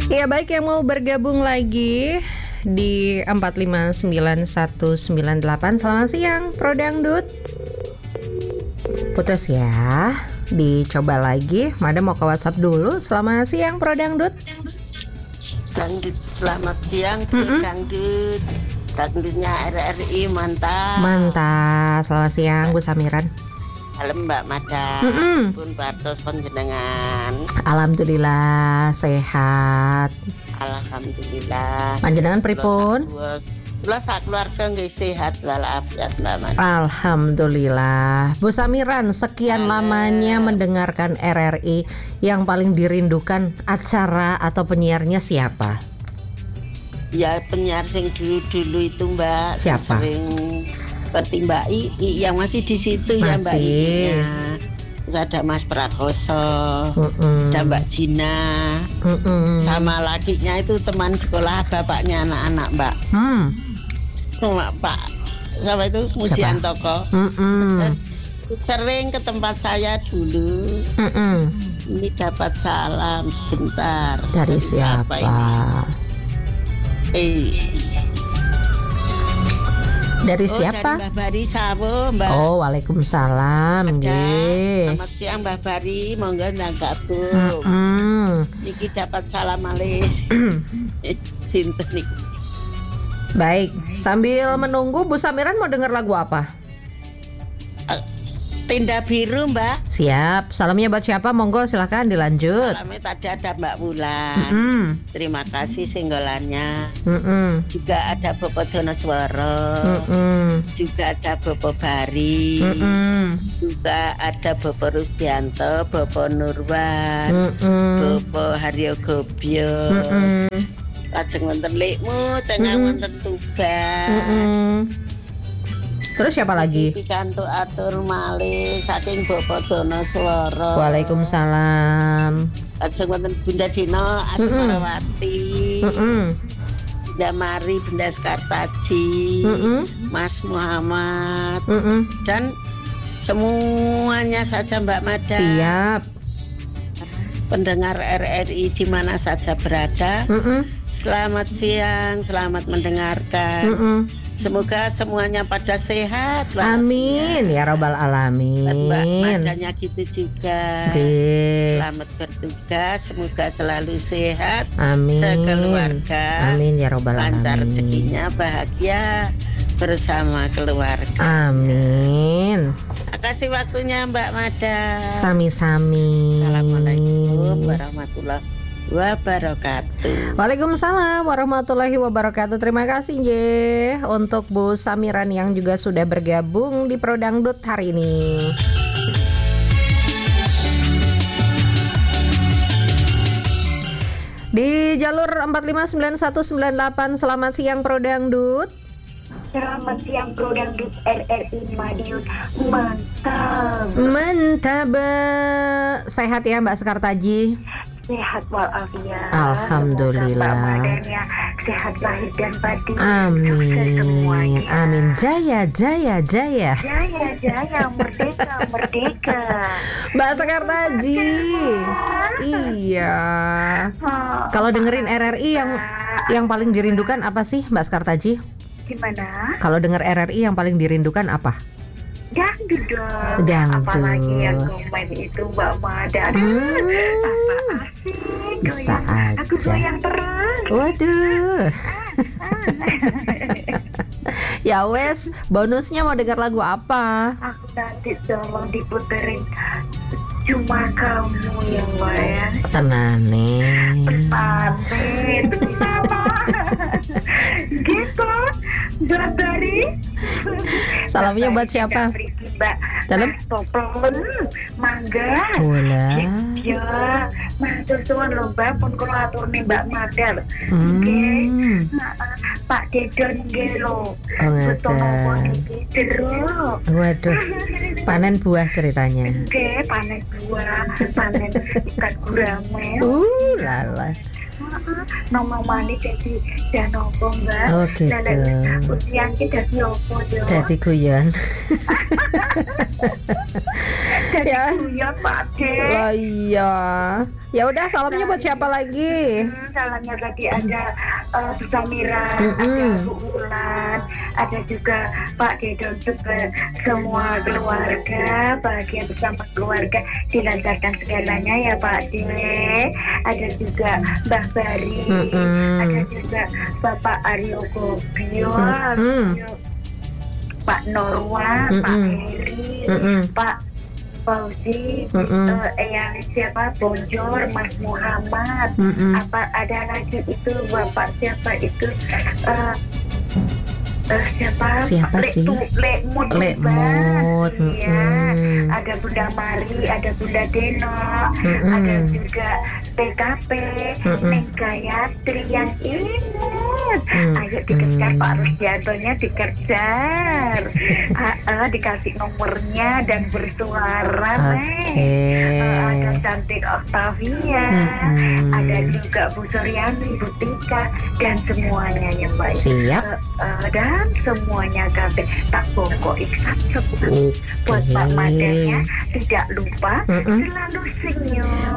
Ya baik, yang mau bergabung lagi di 4599198. Selamat siang Pro Dangdut. Putus ya. Dicoba lagi. Mada mau ke WhatsApp dulu. Selamat siang Pro Dangdut. Dangdut, selamat siang Dangdut. Dangdutnya RRI mantap. Mantap. Selamat siang Bu Samiran. Halo Mbak Mada. Pun Bartos panjenengan. Alhamdulillah sehat. Alhamdulillah. Panjenengan pripun? Kula sak keluarga nggih sehat walafiat Mbak Mada. Alhamdulillah. Bu Samiran, sekian lamanya mendengarkan RRI, yang paling dirindukan acara atau penyiarnya siapa? Ya penyiar sing dulu itu Mbak. Siapa? Sering seperti Mbak I yang masih di situ ya Mbak I-nya. Terus ada Mas Prakoso, ada Mbak Jina, sama lakinya itu teman sekolah bapaknya anak-anak Mbak. Pak sama itu Mujiantoko. Sering ke tempat saya dulu. Ini dapat salam sebentar. Dari siapa? Dari siapa? Dari Mbak Bari Sawo, Mbak. Oh, waalaikumsalam. Selamat siang Mbak Bari, monggo ndang gabung. Niki dapat salam alis. Sinten niki. Baik, sambil menunggu Bu Samiran mau dengar lagu apa? Tenda Biru Mbak. Siap, salamnya buat siapa? Monggo silahkan dilanjut. Salamnya tadi ada Mbak Wulan. Terima kasih singgolannya. Juga ada Bopo Donosworo. Juga ada Bopo Bari. Juga ada Bopo Rusdianto, Bopo Nurwan, Bopo Haryo Gobyos. Lajeng wonten Likmu, tengah wonten Tuban. Terus siapa lagi? Pikantuk atur malih saking Bapak Donosworo. Waalaikumsalam. Lajeng wonten Bunda Dina Asmarawati. Bunda Mari, Bunda Skartaji, Mas Muhammad, dan semuanya saja Mbak Mada. Siap. Pendengar RRI di mana saja berada. Selamat siang, selamat mendengarkan. Semoga semuanya pada sehat. Amin ya robbal alamin. Mbak Madanya gitu juga. Selamat bertugas, semoga selalu sehat. Amin. Sekeluarga. Amin ya robbal alamin. Lancar rezekinya, bahagia bersama keluarga. Amin. Makasih waktunya Mbak Mada. Sami-sami. Assalamualaikum warahmatullahi wabarakatuh. Waalaikumsalam warahmatullahi wabarakatuh. Terima kasih untuk Bu Samiran yang juga sudah bergabung di Pro Dangdut hari ini. Di jalur 4599198. Selamat siang Pro Dangdut. Selamat siang Pro Dangdut RRI Madiun. Mantap. Mantap. Sehat ya Mbak Sekartaji? Sehat walafiat. Alhamdulillah. Sehat lahir dan batin. Amin. Amin. Jaya, jaya, jaya. Jaya, jaya, merdeka, merdeka. Mbak Sekartaji. Iya. Kalau dengerin RRI yang paling dirindukan apa sih Mbak Sekartaji? Gimana? Kalau denger RRI yang paling dirindukan apa? Dangdut dong. Dangdut. Apalagi yang komen itu Mbak Mada. Apa asik. Bisa aja. Aku goyang terus. Waduh. Ya wes, bonusnya mau dengar lagu apa? Aku nanti tolong diputerin Cuma Kamu yang bayar. Tenane. Pamit. Gitu. Barbari. Salamnya buat siapa? Mbak Dalam? Toplen Mangga. Bola. Ya, matur suwun lho Mbak, pun kula aturne Mbak Madal. Pak Dedon nggih lho. Waduh. Panen buah ceritanya. Nggih, panen buah, panen ikan gurame. Lala. Nomor mani jadi janopo Mbak. Oh gitu. Ujian kita dadi opo yo? Dadi guyon. Dadi Ya. guyon Pak De. Lah iya. Ya udah, salamnya buat siapa lagi? Salamnya tadi ada Bu Samira, Mm-mm. ada Bu Ulan, ada juga Pak De dan juga semua keluarga, bahagia bersama keluarga, dilancarkan segalanya ya Pak De. Ada juga Mbah Bari, Mm-mm. ada juga Bapak Aryo Gobio, Mm-mm. Pak Norwa, Pak Mm-mm. Heri, Mm-mm. Pak Fauzi, Mm-mm. yang siapa Bonjor, Mas Muhammad, Mm-mm. apa ada lagi itu Bapak siapa itu Siapa sih? Lekmut, Lekmut. iya. Mm-mm. Ada Bunda Mari, ada Bunda Deno, Mm-mm. ada juga PKP, Mm-mm. Neng Gayatri yang imut. Mm-mm. Ayo dikejar Pak Rusdiantonya, dikejar. Dikasih nomornya dan bersuara, Neng. Ada cantik Octavia, Mm-mm. ada juga Bu Suryani, Bu Tika, dan semuanya yang baik. Siap. Dan semuanya kabeh tak bongkok iksan sebulan. Oke. Buat Pak Madanya tidak lupa Mm-mm. selalu senyum.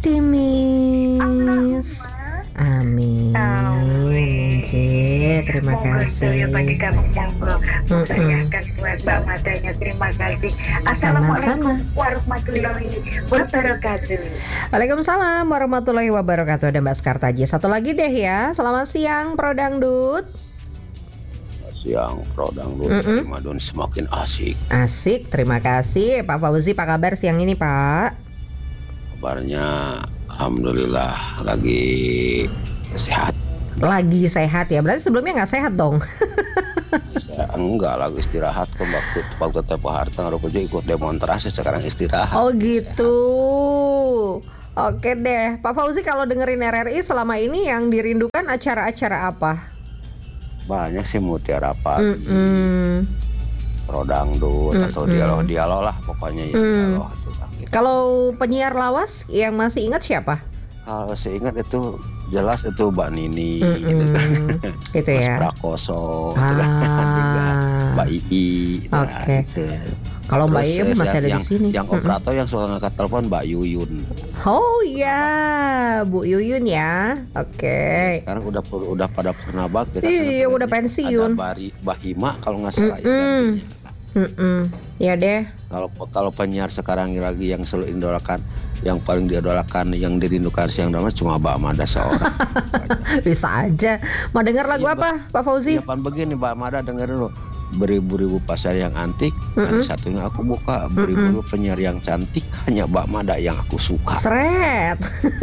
Optimis. Amin. Inci, terima kasih. Bagi kamu monggo Mm-mm. saya akan buat Mbak Madanya. Terima kasih. Assalamualaikum warahmatullahi wabarakatuh. Waalaikumsalam warahmatullahi wabarakatuh. Ada Mbak Skartaji. Satu lagi deh ya. Selamat siang Pro Dangdut. Siang Pro Dangdut, Mm-mm. Madun semakin asik. Asik, terima kasih Pak Fauzi. Apa kabar siang ini Pak? Kabarnya alhamdulillah lagi sehat. Lagi sehat ya. Berarti sebelumnya nggak sehat dong. Saya enggak lagi istirahat ke waktu tempo hari tengah ikut demonstrasi, sekarang istirahat. Oh gitu. Oke deh, Pak Fauzi, kalau dengerin RRI selama ini yang dirindukan acara-acara apa? Banyak sih Mutiara Pagi, Mm-mm. Pro Dangdut atau Mm-mm. dialog lah pokoknya ya. Dialog itu kan gitu. Kalau penyiar lawas yang masih ingat siapa? Kalau saya ingat itu jelas itu Mbak Nini gitu kan. Gitu ya. Mas Prakoso, gitu kan. Juga Mbak Ii. gitu Oke. kan, gitu. Kalau Mbak Terus, Iem masih ada di sini. Yang operator yang suka ngangkat telepon Mbak Yuyun. Oh iya, Bu Yuyun ya. Oke. Sekarang udah pada pernah bakti. Iya, udah pensiun. Ada Bahima kalau nggak salah ya. Ya deh. Kalau penyiar sekarang lagi yang selalu idolakan, yang paling diidolakan, yang dirindukan siang dan malam cuma Mbak Mada seorang. Bisa aja. Mau dengar lagu Iya, apa, Pak Fauzi? Iya, begini Mbak Mada, dengerin dulu. Beribu-ribu pasar yang antik, ada satunya aku buka. Beribu-ribu penyiar yang cantik, hanya Mbak Mada yang aku suka. Sret.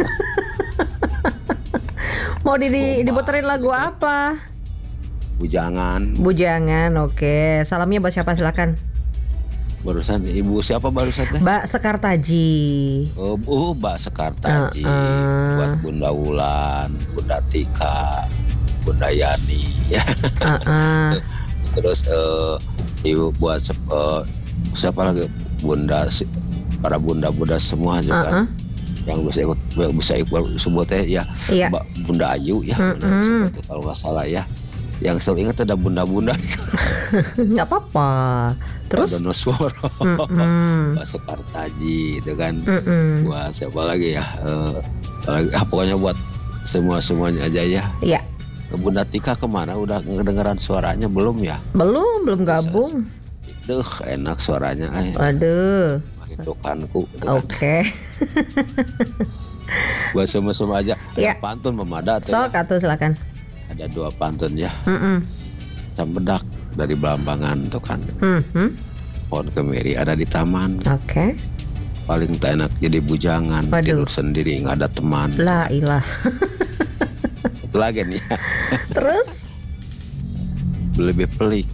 Mau diputerin lagu apa? Bujangan. Bujangan, oke. Salamnya buat siapa, silakan. Barusan ibu siapa barusan teh? Mbak Sekartaji. Mbak Sekartaji. Buat Bunda Wulan, Bunda Tika, Bunda Yani ya. Terus ibu buat siapa lagi? Para bunda-bunda semua juga. Yang bisa ikut sebutnya ya. Iya. Mbak Bunda Ayu ya. Kalau nggak salah ya. Yang selalu ingat ada bunda-bunda. Nggak apa-apa. Terus Donosworo, Mbak Sekartaji itu kan. Buat siapa lagi ya? Pokoknya buat semuanya aja ya. Iya. Bunda Tika kemana? Udah kedengeran suaranya belum ya? Belum gabung. Duh, enak suaranya. Aduh. Rindukanku. Oke. Buat semua aja. Ya. Pantun Memada. Sok atuh silakan. Ada 2 pantun ya. Cambedak dari Belambangan tuh kan. Pohon kemiri ada di taman. Oke. Paling tak enak jadi bujangan. Waduh. Tidur sendiri nggak ada teman. La ilah. Itu lagi nih. Terus? Lebih pelik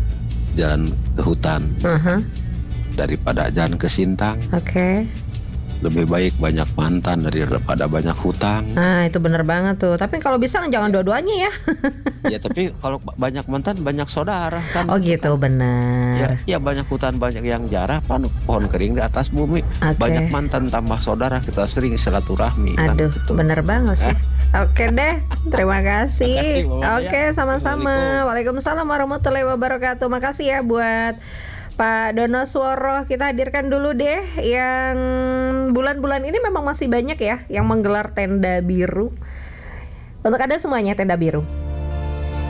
jalan ke hutan daripada jalan ke Sintang. Oke. lebih baik banyak mantan daripada banyak hutang. Nah itu bener banget tuh. Tapi kalau bisa jangan dua-duanya ya. Ya tapi kalau banyak mantan banyak saudara kan. Oh gitu, benar. Ya banyak hutan banyak yang jarah, pohon kering di atas bumi. Banyak mantan tambah saudara, kita sering silaturahmi. Aduh, kan, gitu. Bener banget sih. Oke deh, terima kasih. Oke, sama-sama. Waalaikumsalam warahmatullahi wabarakatuh. Makasih ya buat Pak Donosworo. Kita hadirkan dulu deh yang bulan-bulan ini memang masih banyak ya yang menggelar tenda biru. Untuk Anda semuanya tenda biru.